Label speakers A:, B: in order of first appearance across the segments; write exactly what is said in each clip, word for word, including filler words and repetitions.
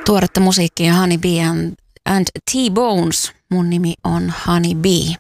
A: Tuoretta musiikkia Honey Bee and, and T-Bones. Mun nimi on Honey Bee.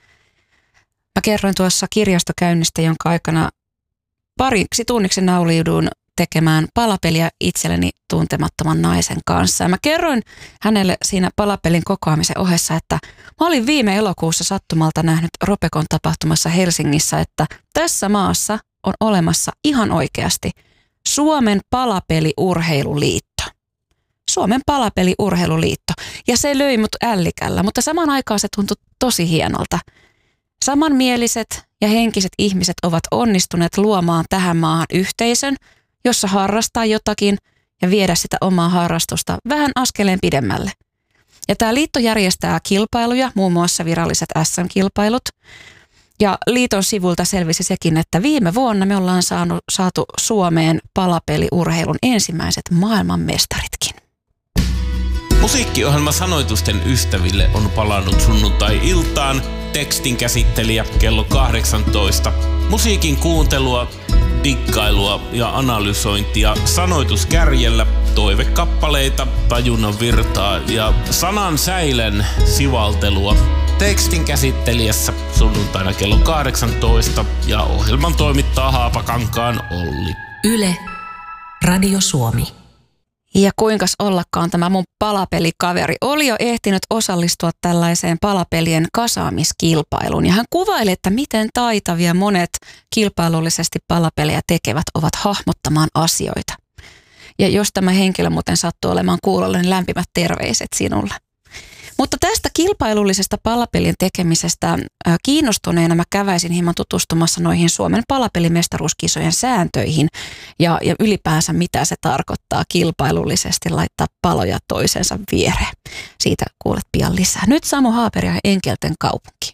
A: Mä kerroin tuossa kirjastokäynnistä, jonka aikana pariksi tunniksi nauliuduin tekemään palapeliä itselleni tuntemattoman naisen kanssa. Ja mä kerroin hänelle siinä palapelin kokoamisen ohessa, että mä olin viime elokuussa sattumalta nähnyt Ropekon tapahtumassa Helsingissä, että tässä maassa on olemassa ihan oikeasti Suomen palapeliurheiluliitto. Suomen palapeliurheiluliitto. Ja se löi mut ällikällä, mutta samaan aikaan se tuntui tosi hienolta. Samanmieliset ja henkiset ihmiset ovat onnistuneet luomaan tähän maahan yhteisön, jossa harrastaa jotakin ja viedä sitä omaa harrastusta vähän askeleen pidemmälle. Ja tämä liitto järjestää kilpailuja, muun muassa viralliset äs äm-kilpailut. Ja liiton sivulta selvisi sekin, että viime vuonna me ollaan saanut, saatu Suomeen palapeliurheilun ensimmäiset maailmanmestaritkin.
B: Musiikkiohjelma Sanoitusten ystäville on palannut sunnuntai-iltaan. Tekstin käsittelijä kello kahdeksantoista. Musiikin kuuntelua, dikkailua ja analysointia sanoituskärjellä, toivekappaleita, tajunnan virtaa ja sanan säilen sivaltelua. Tekstin käsittelijässä sunnuntaina kello kahdeksantoista ja ohjelman toimittaa Haapakankaan Olli.
C: Yle, Radio Suomi.
A: Ja kuinkas ollakaan tämä mun palapelikaveri oli jo ehtinyt osallistua tällaiseen palapelien kasaamiskilpailuun. Ja hän kuvaili, että miten taitavia monet kilpailullisesti palapelejä tekevät ovat hahmottamaan asioita. Ja jos tämä henkilö muuten sattuu olemaan kuulolla, niin lämpimät terveiset sinulle. Mutta tästä kilpailullisesta palapelien tekemisestä kiinnostuneena mä käväisin hieman tutustumassa noihin Suomen palapelimestaruuskisojen sääntöihin ja, ja ylipäänsä mitä se tarkoittaa kilpailullisesti laittaa paloja toisensa viereen. Siitä kuulet pian lisää. Nyt Samu Haaper ja Enkelten kaupunki.